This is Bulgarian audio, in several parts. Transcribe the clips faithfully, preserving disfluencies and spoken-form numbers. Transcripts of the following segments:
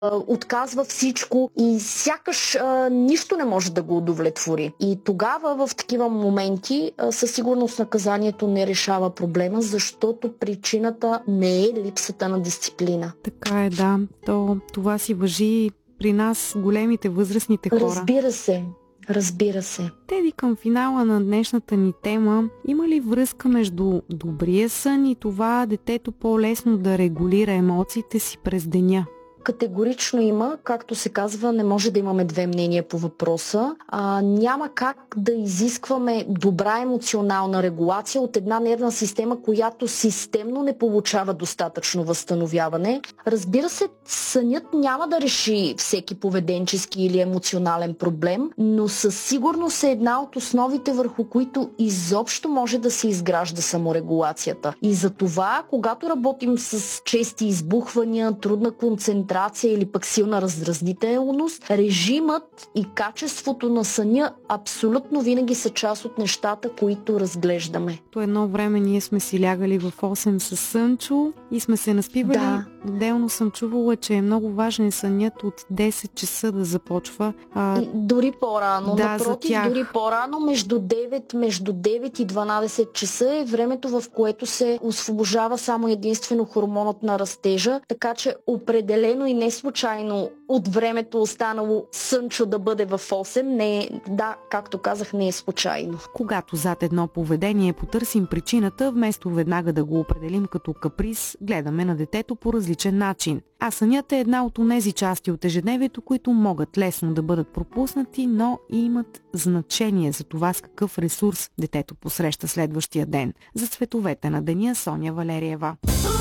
отказва всичко и сякаш а, нищо не може да го удовлетвори. И тогава в такива моменти а, със сигурност наказанието не решава проблема, защото причината не е липсата на дисциплина. Така е, да. То, това си важи при нас, големите, възрастните хора. Разбира се. Разбира се. Теди, към финала на днешната ни тема, има ли връзка между добрия сън и това детето по-лесно да регулира емоциите си през деня? Категорично има, както се казва, не може да имаме две мнения по въпроса. А, няма как да изискваме добра емоционална регулация от една нервна система, която системно не получава достатъчно възстановяване. Разбира се, сънят няма да реши всеки поведенчески или емоционален проблем, но със сигурност е една от основите, върху които изобщо може да се изгражда саморегулацията. И за това, когато работим с чести избухвания, трудна концентрация или пък силна раздразнителност, режимът и качеството на съня абсолютно винаги са част от нещата, които разглеждаме. По едно време ние сме си лягали в осем с Сънчо и сме се наспивали. Да. Отделно съм чувала, че е много важен сънят от десет часа да започва. А... Дори по-рано. Да, Напротив, дори по-рано, между девет, между девет и дванадесет часа е времето, в което се освобождава само единствено хормонът на растежа, така че определено и не случайно от времето останало Сънчо да бъде в осем, не е, да, както казах, не е случайно. Когато зад едно поведение потърсим причината, вместо веднага да го определим като каприз, гледаме на детето по различен начин. А сънят е една от онези части от ежедневието, които могат лесно да бъдат пропуснати, но и имат значение за това с какъв ресурс детето посреща следващия ден. За цветовете на деня, Соня Валериева.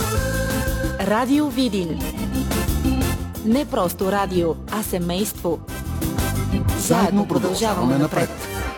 Радио Видин. Не просто радио, а семейство. Заедно продължаваме напред.